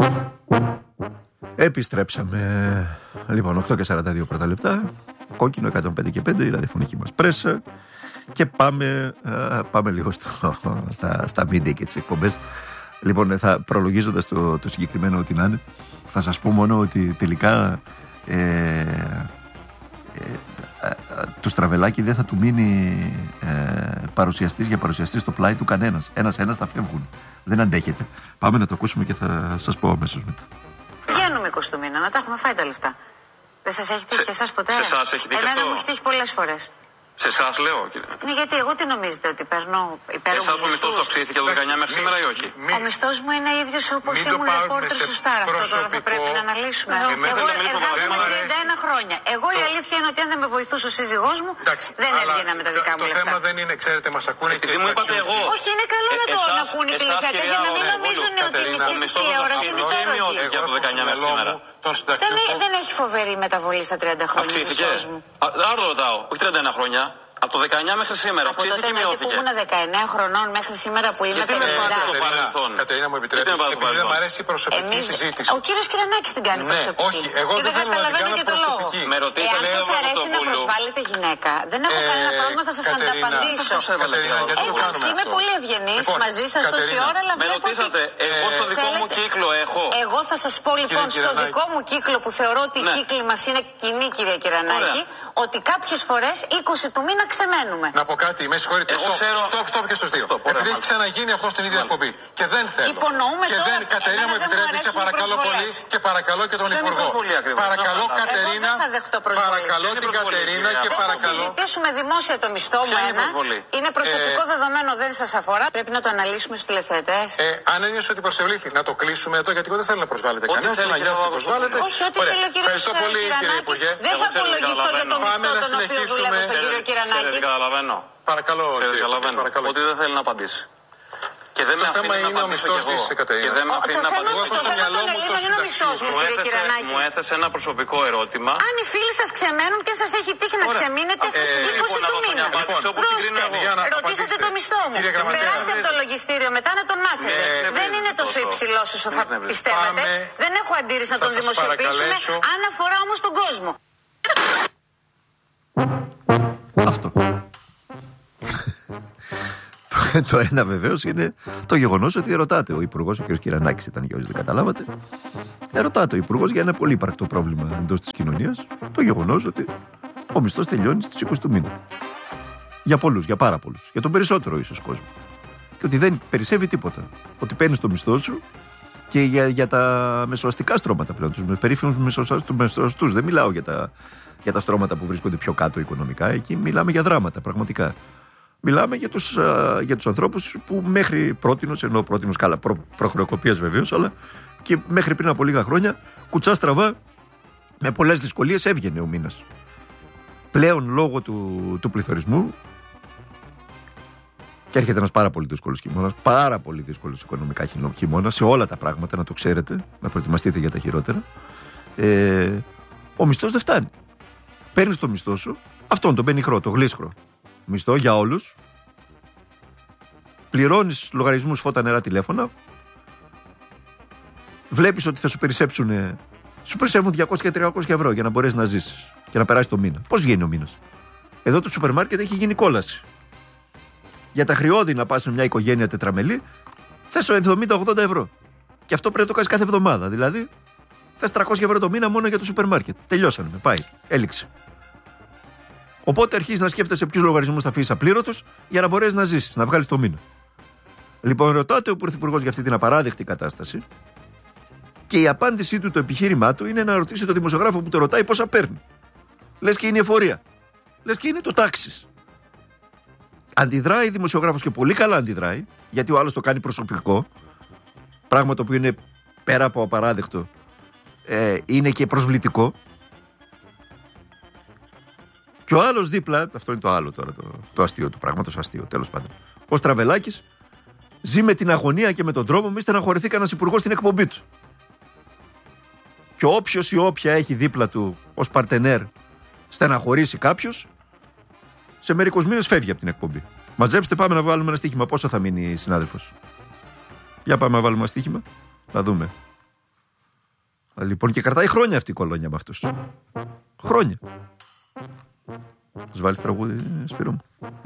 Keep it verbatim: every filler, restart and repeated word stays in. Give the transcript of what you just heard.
Επιστρέψαμε. Λοιπόν, οκτώ και σαράντα δύο πρώτα λεπτά. Κόκκινο εκατόν πέντε και πέντε, η ραδιοφωνική μας πρέσα. Και πάμε, α, πάμε λίγο στο, στα, στα media και τις εκπομπές. Λοιπόν, θα, προλογίζοντας το, το συγκεκριμένο ό,τι να είναι, θα σας πω μόνο ότι τελικά ε, ε, ε, του Στραβελάκη δεν θα του μείνει ε, παρουσιαστής για παρουσιαστής στο πλάι του κανένας. Ένας-ένας θα φεύγουν. Δεν αντέχεται. Πάμε να το ακούσουμε και θα σας πω αμέσως μετά. Βγαίνουμε είκοσι του μήνα, να τα έχουμε φάει τα λεφτά. Δεν σας έχει τύχει και εσάς ποτέ? Σε εσάς έχει τύχει Εμένα αυτό? μου έχει τύχει πολλές φορές. Σε εσάς λέω, κύριε. Ναι, γιατί εγώ τι νομίζετε, ότι παίρνω υπέροχους Εσάς ο μισθός αυξήθηκε το δεκαεννιά μέχρι σήμερα ή όχι? Ο μισθός μου είναι ίδιος όπως ήμουν ρεπόρτερ στο Σταρ. Αυτό τώρα θα πρέπει να αναλύσουμε. Εγώ εργάζομαι τριάντα ένα χρόνια. Εγώ η αλήθεια είναι ότι αν δεν με βοηθούσε ο σύζυγός μου, δεν έβγαινα με τα δικά μου λεφτά. Το θέμα δεν είναι, ξέρετε, μας ακούνε και μου είπατε εγώ. Όχι, είναι καλό να το ακούνε οι τηλεθεατές για να μην νομίζουν ότι η μισθή της τηλεόρασης είναι υπέροχη. Για το δεκαεννιά μέχρι σήμερα. Δεν έχει φοβερή μεταβολή στα τριάντα χρόνια. Αυξήθηκε. Άρα ρωτάω, όχι τριάντα ένα χρόνια. Από το δεκαεννιά μέχρι σήμερα, αυξήθηκε ή μειώθηκε? Από ήμουν δεκαεννέα χρονών μέχρι σήμερα που είμαι πενήντα. Γιατί με πάτε στο παρελθόν? Κατερίνα, μου επιτρέπεις, επειδή δεν μου αρέσει η προσωπική Εμείς, συζήτηση. Ο κύριος Κυρανάκης την κάνει ναι, προσωπική. όχι, εγώ δεν θέλω να την κάνω προσωπική. Με ρωτήσατε, εάν σας αρέσει να προσβάλλετε γυναίκα, δεν έχω ε, κανένα πρόβλημα, θα σας ανταπαντήσω. Εντάξει, είμαι πολύ ευγενής μαζί σας τόση ώρα, αλλά με ρωτήσατε, εγώ στο δικό μου κύκλο έχω. Εγώ θα σας πω λοιπόν, στο δικό μου κύκλο που θεωρώ ότι οι κύκλοι μας είναι κοινοί, κύριε Κυρανάκη, ότι κάποιες φορές είκοσι του μήνα ξεμένουμε. Να πω κάτι, με συγχωρείτε. Στοπ, στοπ και στους δύο. Επειδή έχει ξαναγίνει αυτό στην ίδια εκπομπή. Και δεν θέλω. Υπονοούμε και δεν, Κατερίνα, μου επιτρέπει, σε παρακαλώ πολύ και παρακαλώ και τον Υπουργό. Παρακαλώ, Κατερίνα, παρακαλώ την Κατερίνα και παρακαλώ. Θα συζητήσουμε δημόσια το μισθό μου ένα. Είναι προσωπικό δεδομένο, δεν σας αφορά. Πρέπει να το αναλύσουμε στους τηλεθεατές. Αν ένιωσε ότι προσευλήθη, να το κλείσουμε εδώ, γιατί εγώ δεν θέλω να προσβάλλετε κανένα. Θέλω να προσβάλλετε. Όχι, ό,τι θέλω, κύριε Ευχαριστώ πολύ, κύριε Υπουργέ. Δεν θα απολογηθώ για το μισθό τον οποίο δουλεύω στον κύριο Κυρανάκη. Καταλαβαίνω. Παρακαλώ, παρακαλώ. Ότι δεν θέλει να απαντήσει. Και δεν το με θέμα είναι ο μισθός της, Κατερίνα. Και δεν με αφήνει να απαντήσω. Εγώ στο μυαλό μου το συνταξιούχο. Μου έθεσε ένα προσωπικό ερώτημα. Αν οι φίλοι σας ξεμένουν και σας έχει τύχει να ξεμείνετε είκοσι του μήνα. Δώστε, ρωτήσατε το μισθό μου. Περάστε από το λογιστήριο μετά να τον μάθετε. Δεν είναι τόσο υψηλός όσο θα πιστεύετε. Δεν έχω αντίρρηση να τον δημοσιοποιήσουμε, αν αφορά όμως τον κόσμο. Αυτό. Το ένα βεβαίως είναι το γεγονός ότι ρωτάτε ο Υπουργός, ο κ. Κυρανάκης ήταν, για όσοι δεν καταλάβατε, ρωτάτε ο Υπουργός για ένα πολύ υπαρκτό πρόβλημα εντός της κοινωνίας, το γεγονός ότι ο μισθός τελειώνει στις είκοσι του μήνα. Για πολλούς, για πάρα πολλούς, για τον περισσότερο ίσως κόσμο. Και ότι δεν περισσεύει τίποτα. Ότι παίρνεις το μισθό σου και για, για τα μεσοαστικά στρώματα πλέον, τους περίφημους μεσοαστούς. Δεν μιλάω για τα, για τα στρώματα που βρίσκονται πιο κάτω οικονομικά, εκεί μιλάμε για δράματα πραγματικά. Μιλάμε για τους, α, για τους ανθρώπους που μέχρι πρότινος, ενώ πρότινος καλά προ, προχρεοκοπίας βεβαίως, αλλά και μέχρι πριν από λίγα χρόνια, κουτσά στραβά, με πολλές δυσκολίες έβγαινε ο μήνας. Πλέον λόγω του, του πληθωρισμού, και έρχεται ένας πάρα πολύ δύσκολος χειμώνας, πάρα πολύ δύσκολος οικονομικά χειμώνας, σε όλα τα πράγματα, να το ξέρετε, να προετοιμαστείτε για τα χειρότερα, ε, ο μισθός δεν φτάνει. Παίρνεις το μισθό σου, αυτόν τον πενιχρό, το γλίσχρο μισθό για όλους, πληρώνεις λογαριασμούς, φώτα, νερά, τηλέφωνα, βλέπεις ότι θα σου περισσέψουν, σου περισσεύουν διακόσια και τριακόσια ευρώ για να μπορέσεις να ζήσεις και να περάσει το μήνα. Πώς βγαίνει ο μήνας? Εδώ το σούπερ μάρκετ έχει γίνει κόλαση. Για τα χρειώδη να πας με μια οικογένεια τετραμελή, θες εβδομήντα με ογδόντα ευρώ. Και αυτό πρέπει να το κάνεις κάθε εβδομάδα. Δηλαδή, θες τριακόσια ευρώ το μήνα μόνο για το σούπερ μάρκετ. Τελειώσανε, πάει, έληξε. Οπότε αρχίζεις να σκέφτεσαι ποιους λογαριασμούς θα αφήσεις απλήρωτους για να μπορέσεις να ζήσεις, να βγάλεις το μήνα. Λοιπόν, ρωτάτε ο Πρωθυπουργός για αυτή την απαράδεκτη κατάσταση και η απάντησή του, το επιχείρημά του, είναι να ρωτήσει τον δημοσιογράφο που το ρωτάει πόσα παίρνει. Λες και είναι η εφορία. Λες και είναι το τάξης. Αντιδράει δημοσιογράφος και πολύ καλά αντιδράει, γιατί ο άλλος το κάνει προσωπικό, πράγμα το οποίο είναι πέρα από απαράδεκτο, ε, είναι και προσβλητικό. Και ο άλλος δίπλα, αυτό είναι το άλλο τώρα, το, το αστείο του πράγματος, αστείο τέλος πάντων. Ο Στραβελάκης ζει με την αγωνία και με τον τρόπο μη στεναχωρηθεί κανένας υπουργός στην εκπομπή του. Και όποιος ή όποια έχει δίπλα του ως παρτενέρ στεναχωρήσει κάποιος, σε μερικούς μήνες φεύγει από την εκπομπή. Μαζέψτε, πάμε να βάλουμε ένα στοίχημα. Πόσο θα μείνει η συνάδελφος? Για πάμε να βάλουμε ένα στοίχημα, να δούμε. Λοιπόν, και κρατάει χρόνια αυτή η κολόνια με αυτούς. Χρόνια. Σας βάλεις τραγούδι, Σπύρο μου?